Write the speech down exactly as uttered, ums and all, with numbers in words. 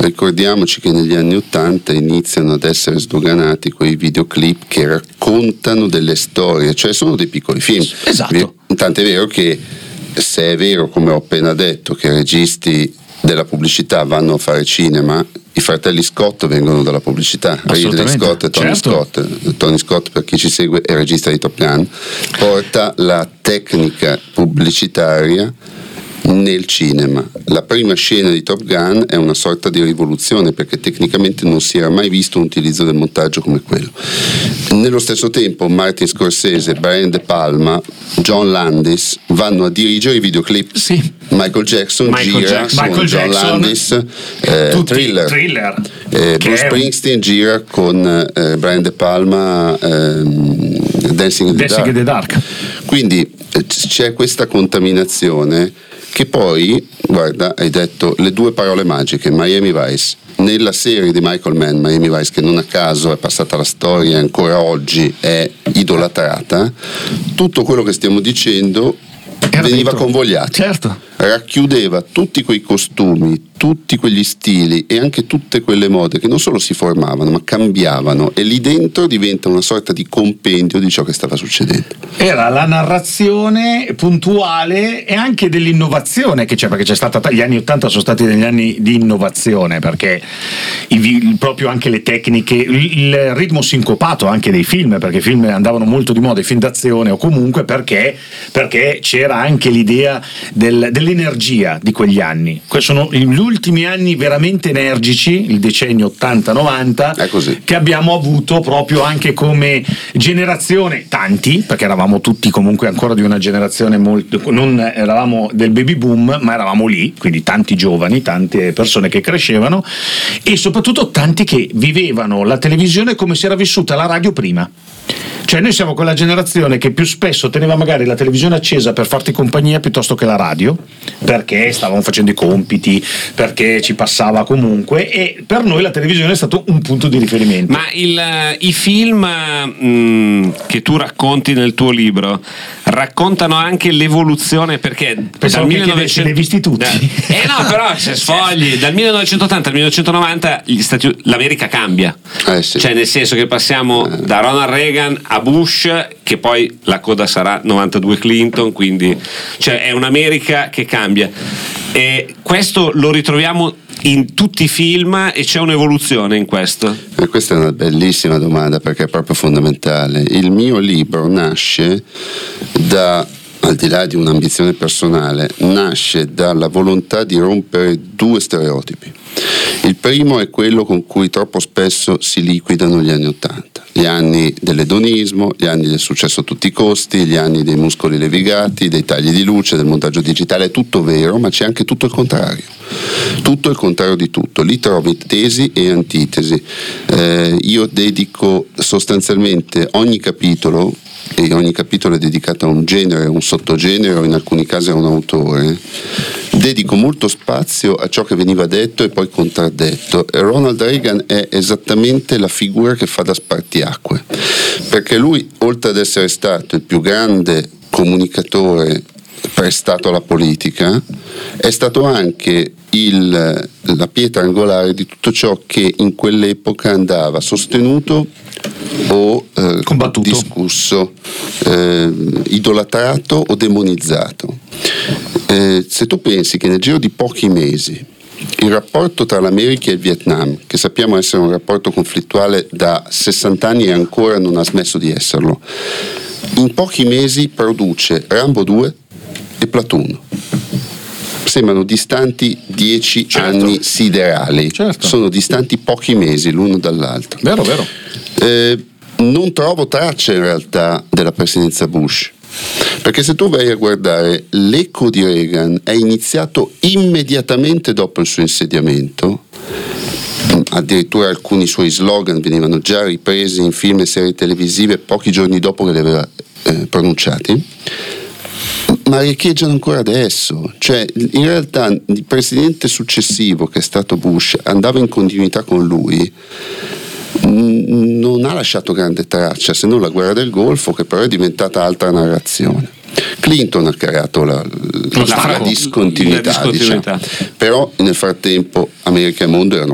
Ricordiamoci che negli anni Ottanta iniziano ad essere sdoganati quei videoclip che raccontano delle storie, cioè sono dei piccoli film. Esatto. Tant'è vero che, se è vero come ho appena detto che i registi della pubblicità vanno a fare cinema, i fratelli Scott vengono dalla pubblicità. Ridley Scott e Tony certo. Scott. Tony Scott, per chi ci segue, è il regista di Top Gun, porta la tecnica pubblicitaria nel cinema. La prima scena di Top Gun è una sorta di rivoluzione, perché tecnicamente non si era mai visto un utilizzo del montaggio come quello. Nello stesso tempo Martin Scorsese, Brian De Palma, John Landis vanno a dirigere i videoclip. Sì. Michael Jackson Michael gira Jackson. con Michael John Jackson. Landis, eh, Tutti Thriller, Thriller. Eh, Bruce Che- Springsteen gira con eh, Brian De Palma, ehm, Dancing in the Dancing in the Dark. Quindi eh, c'è questa contaminazione che poi, guarda, hai detto le due parole magiche, Miami Vice. Nella serie di Michael Mann, Miami Vice, che non a caso è passata la storia e ancora oggi è idolatrata, tutto quello che stiamo dicendo Era veniva dentro. convogliato. Certo. Racchiudeva tutti quei costumi, tutti quegli stili e anche tutte quelle mode che non solo si formavano ma cambiavano, e lì dentro diventa una sorta di compendio di ciò che stava succedendo. Era la narrazione puntuale e anche dell'innovazione che c'è, perché c'è stata, gli anni ottanta sono stati degli anni di innovazione, perché i, vi- proprio anche le tecniche, il, il ritmo sincopato anche dei film, perché i film andavano molto di moda, i film d'azione, o comunque perché, perché c'era anche l'idea del, dell'energia di quegli anni. Que- sono gli ultimi anni veramente energici, il decennio ottanta novanta, È così. che abbiamo avuto proprio anche come generazione, tanti, perché eravamo tutti comunque ancora di una generazione molto, non eravamo del baby boom, ma eravamo lì, quindi tanti giovani, tante persone che crescevano, e soprattutto tanti che vivevano la televisione come si era vissuta la radio prima. Cioè noi siamo quella generazione che più spesso teneva magari la televisione accesa per farti compagnia piuttosto che la radio, perché stavamo facendo i compiti, perché ci passava comunque, e per noi la televisione è stato un punto di riferimento. Ma il, i film mh, che tu racconti nel tuo libro raccontano anche l'evoluzione, perché Pensavo dal che chiedessi, li hai visti tutti? Eh no, però se sfogli dal millenovecentottanta al millenovecentonovanta gli Stati, l'America cambia, Eh sì. cioè nel senso che passiamo da Ronald Reagan a Bush, che poi la coda sarà novantadue Clinton, quindi cioè è un'America che cambia, e questo lo ritroviamo in tutti i film e c'è un'evoluzione in questo. E questa è una bellissima domanda, perché è proprio fondamentale. Il mio libro nasce da, al di là di un'ambizione personale, nasce dalla volontà di rompere due stereotipi. Il primo è quello con cui troppo spesso si liquidano gli anni Ottanta, gli anni dell'edonismo, gli anni del successo a tutti i costi, gli anni dei muscoli levigati, dei tagli di luce, del montaggio digitale. È tutto vero, ma c'è anche tutto il contrario, tutto il contrario di tutto. Lì trovi tesi e antitesi. Eh, io dedico sostanzialmente ogni capitolo, e ogni capitolo è dedicato a un genere, un sottogenere, o in alcuni casi a un autore. Dedico molto spazio a ciò che veniva detto e poi contraddetto. E Ronald Reagan è esattamente la figura che fa da spartiacque, perché lui, oltre ad essere stato il più grande comunicatore prestato alla politica, è stato anche il, la pietra angolare di tutto ciò che in quell'epoca andava sostenuto o eh, combattuto, discusso, eh, idolatrato o demonizzato. Eh, se tu pensi che nel giro di pochi mesi il rapporto tra l'America e il Vietnam, che sappiamo essere un rapporto conflittuale da sessanta anni e ancora non ha smesso di esserlo, in pochi mesi produce Rambo due e Platoon. Sembrano distanti dieci Certo. anni siderali, Certo. sono distanti pochi mesi l'uno dall'altro. Vero, vero. Eh, non trovo tracce in realtà della presidenza Bush, perché se tu vai a guardare l'eco di Reagan è iniziato immediatamente dopo il suo insediamento, addirittura alcuni suoi slogan venivano già ripresi in film e serie televisive pochi giorni dopo che li aveva eh, pronunciati, ma riecheggiano ancora adesso. Cioè, in realtà il presidente successivo, che è stato Bush, andava in continuità con lui, non ha lasciato grande traccia, se non la guerra del Golfo, che però è diventata altra narrazione. Clinton ha creato la, la, la discontinuità, la discontinuità. diciamo. Però nel frattempo America e mondo erano